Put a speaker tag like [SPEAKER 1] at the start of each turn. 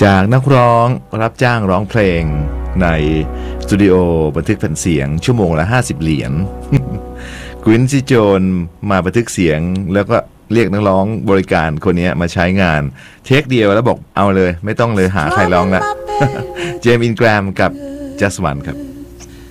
[SPEAKER 1] จากนักร้องรับจ้างร้องเพลงในสตูดิโอบันทึกแผ่นเสียงชั่วโมงละ50 เหรียญ ควินซี่โจนมาบันทึกเสียงแล้วก็เรียกนักร้องบริการคนนี้มาใช้งานเทคเดียวแล้วบอกเอาเลยไม่ต้องเลยหาใครร้องละ เจมส์อินแกรมกับจัสวันครับ